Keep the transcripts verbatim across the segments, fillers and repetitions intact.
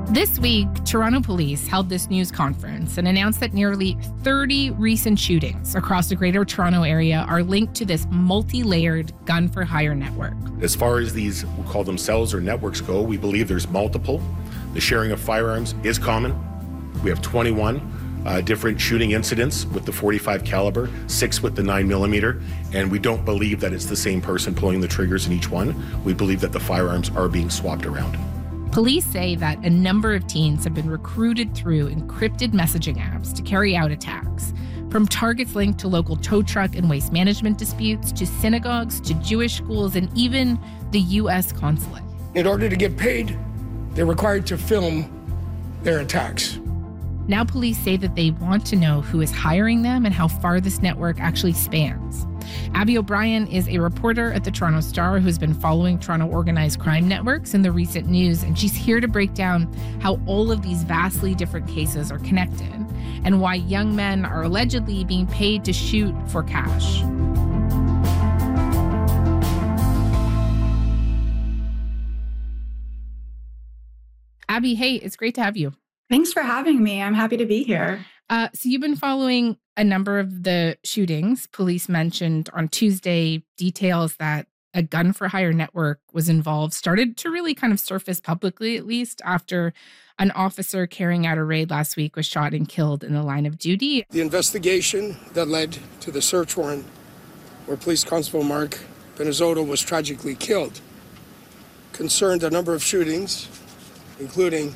This week, Toronto police held this news conference and announced that nearly thirty recent shootings across the Greater Toronto Area are linked to this multi-layered gun-for-hire network. As far as these, we'll call them cells or networks go, we believe there's multiple. The sharing of firearms is common. We have twenty-one uh, different shooting incidents with the forty-five caliber, six with the nine millimeter, and we don't believe that it's the same person pulling the triggers in each one. We believe that the firearms are being swapped around. Police say that a number of teens have been recruited through encrypted messaging apps to carry out attacks, from targets linked to local tow truck and waste management disputes, to synagogues, to Jewish schools, and even the U S consulate. In order to get paid, they're required to film their attacks. Now police say that they want to know who is hiring them and how far this network actually spans. Abby O'Brien is a reporter at the Toronto Star who's been following Toronto organized crime networks in the recent news, and she's here to break down how all of these vastly different cases are connected and why young men are allegedly being paid to shoot for cash. Abby, hey, it's great to have you. Thanks for having me. I'm happy to be here. Uh, so you've been following a number of the shootings. Police mentioned on Tuesday details that a gun-for-hire network was involved, started to really kind of surface publicly, at least, after an officer carrying out a raid last week was shot and killed in the line of duty. The investigation that led to the search warrant where Police Constable Mark Pinizzotto was tragically killed concerned a number of shootings, including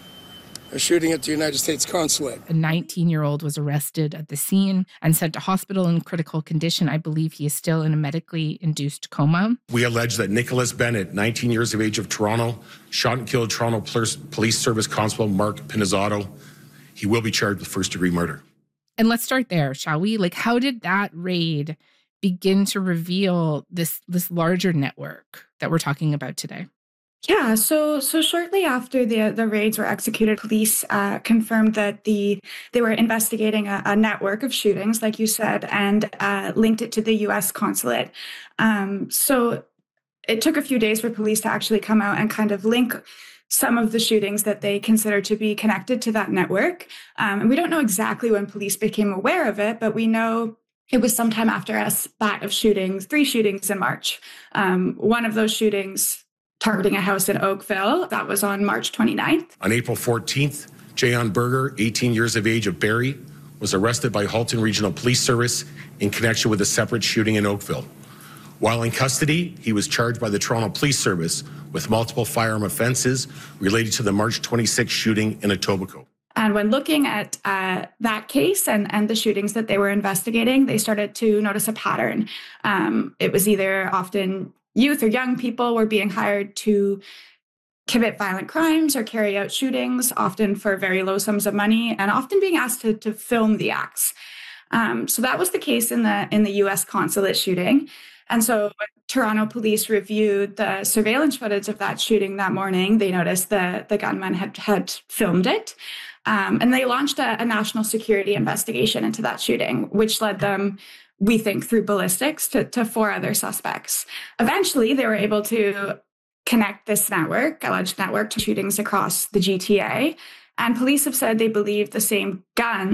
a shooting at the United States consulate. A nineteen-year-old was arrested at the scene and sent to hospital in critical condition. I believe he is still in a medically induced coma. We allege that Nicholas Bennett, nineteen years of age of Toronto, shot and killed Toronto Police Service Constable Mark Pinizzotto. He will be charged with first-degree murder. And let's start there, shall we? Like, how did that raid begin to reveal this, this larger network that we're talking about today? Yeah, so so shortly after the the raids were executed, police uh, confirmed that the they were investigating a, a network of shootings, like you said, and uh, linked it to the U S consulate. Um, so it took a few days for police to actually come out and kind of link some of the shootings that they consider to be connected to that network. Um, and we don't know exactly when police became aware of it, but we know it was sometime after a spat of shootings, three shootings in March. Um, one of those shootings targeting a house in Oakville. That was on March twenty-ninth. On April fourteenth, Jayon Berger, eighteen years of age of Barrie, was arrested by Halton Regional Police Service in connection with a separate shooting in Oakville. While in custody, he was charged by the Toronto Police Service with multiple firearm offenses related to the March twenty-sixth shooting in Etobicoke. And when looking at uh, that case and, and the shootings that they were investigating, they started to notice a pattern. Um, it was either often youth or young people were being hired to commit violent crimes or carry out shootings, often for very low sums of money, and often being asked to, to film the acts. Um, so that was the case in the in the U S consulate shooting. And so when Toronto police reviewed the surveillance footage of that shooting that morning, they noticed that the gunman had, had filmed it. Um, and they launched a, a national security investigation into that shooting, which led them, we think, through ballistics to, to four other suspects. Eventually, they were able to connect this network, alleged network, to shootings across the G T A. And police have said they believe the same gun